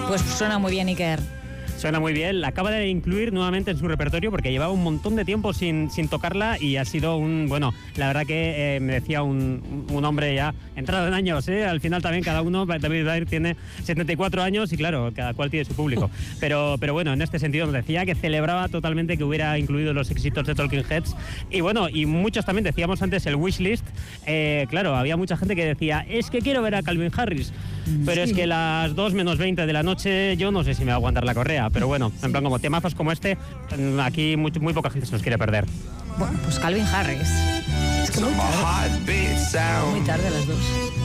Pues suena muy bien, Iker. Suena muy bien, la acaba de incluir nuevamente en su repertorio porque llevaba un montón de tiempo sin tocarla y ha sido la verdad que me decía un hombre ya entrado en años, al final también cada uno, David Byrne tiene 74 años y claro, cada cual tiene su público, pero bueno, en este sentido nos decía que celebraba totalmente que hubiera incluido los éxitos de Talking Heads y muchos también, decíamos antes el wishlist, claro, había mucha gente que decía, es que quiero ver a Calvin Harris, pero es que las 2 menos 20 de la noche yo no sé si me va a aguantar la correa. Pero bueno, en plan como temazos como este, aquí muy poca gente se los quiere perder. Bueno, pues Calvin Harris. Es que muy tarde a las 2.